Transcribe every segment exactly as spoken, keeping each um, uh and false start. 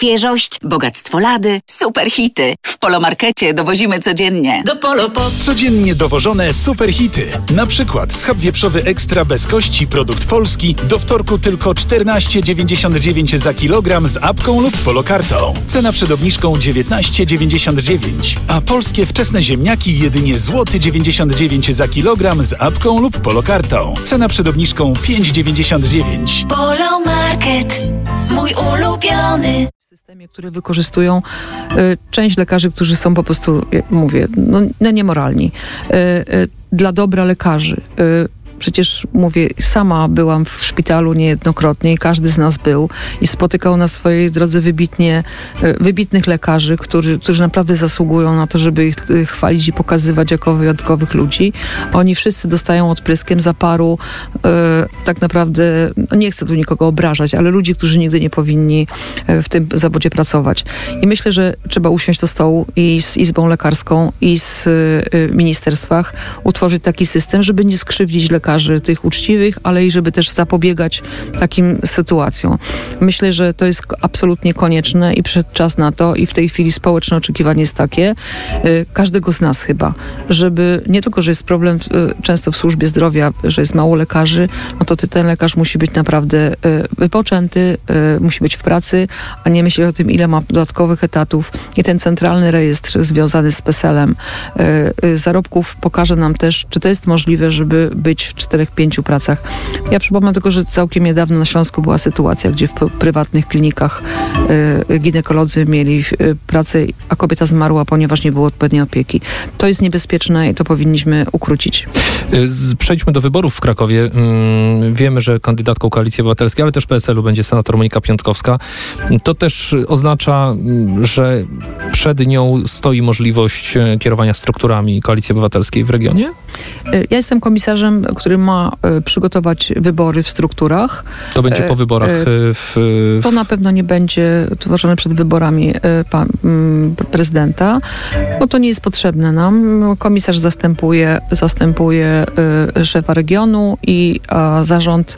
Świeżość, bogactwo lady, super hity. W Polomarkecie dowozimy codziennie. Do Polo po... Codziennie dowożone super hity. Na przykład schab wieprzowy ekstra bez kości, produkt polski, do wtorku tylko czternaście dziewięćdziesiąt dziewięć za kilogram z apką lub polokartą. Cena przed obniżką dziewiętnaście dziewięćdziesiąt dziewięć, a polskie wczesne ziemniaki jedynie złoty dziewięćdziesiąt dziewięć za kilogram z apką lub polokartą. Cena przed obniżką pięć dziewięćdziesiąt dziewięć. Polomarket, mój ulubiony. W systemie, który wykorzystują y, część lekarzy, którzy są po prostu, jak mówię, no, no niemoralni. Y, y, dla dobra lekarzy. Y, Przecież, mówię, sama byłam w szpitalu niejednokrotnie i każdy z nas był i spotykał na swojej drodze wybitnie, wybitnych lekarzy, którzy, którzy naprawdę zasługują na to, żeby ich chwalić i pokazywać jako wyjątkowych ludzi. Oni wszyscy dostają odpryskiem za paru, e, tak naprawdę, no nie chcę tu nikogo obrażać, ale ludzi, którzy nigdy nie powinni w tym zawodzie pracować. I myślę, że trzeba usiąść do stołu i z Izbą Lekarską i z e, ministerstwach utworzyć taki system, żeby nie skrzywdzić lekarzy, tych uczciwych, ale i żeby też zapobiegać takim sytuacjom. Myślę, że to jest absolutnie konieczne i przyszedł czas na to i w tej chwili społeczne oczekiwanie jest takie, y, każdego z nas chyba, żeby nie tylko, że jest problem y, często w służbie zdrowia, że jest mało lekarzy, no to ty, ten lekarz musi być naprawdę y, wypoczęty, y, musi być w pracy, a nie myśleć o tym, ile ma dodatkowych etatów i ten centralny rejestr związany z PESEL-em y, y, zarobków pokaże nam też, czy to jest możliwe, żeby być w czterech, pięciu pracach. Ja przypomnę tylko, że całkiem niedawno na Śląsku była sytuacja, gdzie w prywatnych klinikach y, ginekolodzy mieli y, pracę, a kobieta zmarła, ponieważ nie było odpowiedniej opieki. To jest niebezpieczne i to powinniśmy ukrócić. Przejdźmy do wyborów w Krakowie. Wiemy, że kandydatką Koalicji Obywatelskiej, ale też P S L u będzie senator Monika Piątkowska. To też oznacza, że przed nią stoi możliwość kierowania strukturami Koalicji Obywatelskiej w regionie? Ja jestem komisarzem, który ma y, przygotować wybory w strukturach. To będzie po wyborach y, w... To na pewno nie będzie tworzone przed wyborami y, pan, y, prezydenta, bo to nie jest potrzebne nam. Komisarz zastępuje, zastępuje y, szefa regionu i a zarząd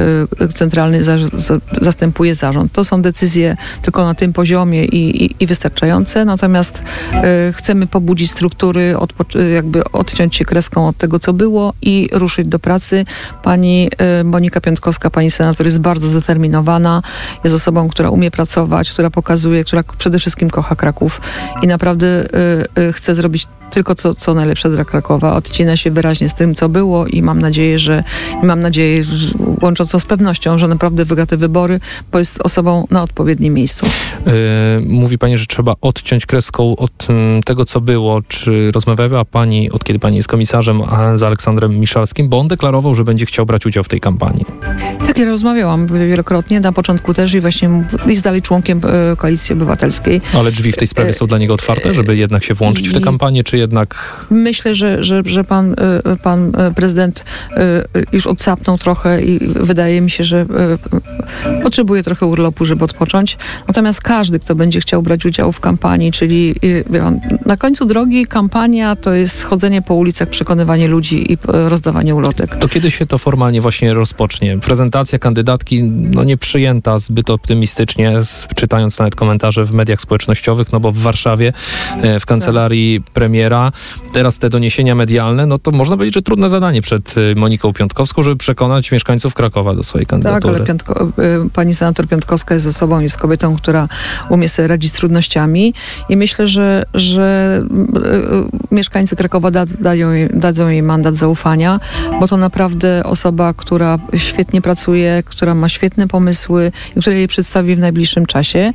y, centralny za, za, zastępuje zarząd. To są decyzje tylko na tym poziomie i, i, i wystarczające, natomiast y, chcemy pobudzić struktury, odpo- jakby odciąć się kreską od tego, co było i ruszyć do pracy. Pani y, Monika Piątkowska, pani senator, jest bardzo zdeterminowana. Jest osobą, która umie pracować, która pokazuje, która przede wszystkim kocha Kraków i naprawdę y, y, chce zrobić tylko to, co najlepsze dla Krakowa. Odcina się wyraźnie z tym, co było i mam nadzieję, że mam nadzieję, że, łącząc to z pewnością, że naprawdę wygra te wybory, bo jest osobą na odpowiednim miejscu. Yy, mówi pani, że trzeba odciąć kreską od um, tego, co było. Czy rozmawiała pani, od kiedy pani jest komisarzem, a z Aleksandrem Miszalskim, bo on deklarował, że będzie chciał brać udział w tej kampanii. Tak, ja rozmawiałam wielokrotnie, na początku też i właśnie jest dalej członkiem e, Koalicji Obywatelskiej. Ale drzwi w tej sprawie są dla niego otwarte, żeby jednak się włączyć w tę kampanię, czy jednak... Myślę, że, że, że pan, pan prezydent już odsapnął trochę i wydaje mi się, że potrzebuje trochę urlopu, żeby odpocząć. Natomiast każdy, kto będzie chciał brać udział w kampanii, czyli na końcu drogi kampania to jest chodzenie po ulicach, przekonywanie ludzi i rozdawanie ulotek. To kiedy się to formalnie właśnie rozpocznie? Prezentacja kandydatki no nie przyjęta zbyt optymistycznie, czytając nawet komentarze w mediach społecznościowych, no bo w Warszawie, w kancelarii premiera, teraz te doniesienia medialne, no to można powiedzieć, że trudne zadanie przed Moniką Piątkowską, żeby przekonać mieszkańców Krakowa do swojej kandydatury. Tak, ale Piątko, pani senator Piątkowska jest osobą, jest kobietą, która umie sobie radzić z trudnościami i myślę, że, że mieszkańcy Krakowa da, dają jej, dadzą jej mandat zaufania, bo to naprawdę osoba, która świetnie pracuje, która ma świetne pomysły i która jej przedstawi w najbliższym czasie.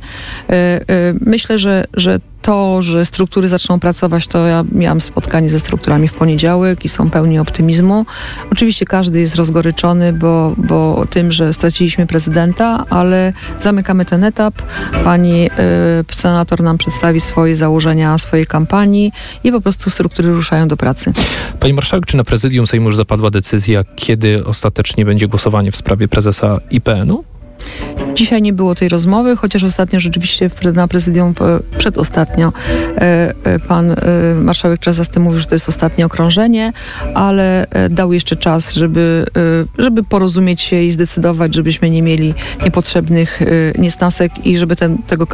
Myślę, że, że to, że struktury zaczną pracować, to ja miałam spotkanie ze strukturami w poniedziałek i są pełni optymizmu. Oczywiście każdy jest rozgoryczony, bo, bo tym, że straciliśmy prezydenta, ale zamykamy ten etap. Pani y, senator nam przedstawi swoje założenia swojej kampanii i po prostu struktury ruszają do pracy. Pani marszałek, czy na prezydium Sejmu już zapadła decyzja, kiedy ostatecznie będzie głosowanie w sprawie prezesa I P N u? Dzisiaj nie było tej rozmowy, chociaż ostatnio rzeczywiście na prezydium, przedostatnio pan marszałek Czarzasty mówił, że to jest ostatnie okrążenie, ale dał jeszcze czas, żeby, żeby porozumieć się i zdecydować, żebyśmy nie mieli niepotrzebnych niesnasek i żeby ten, tego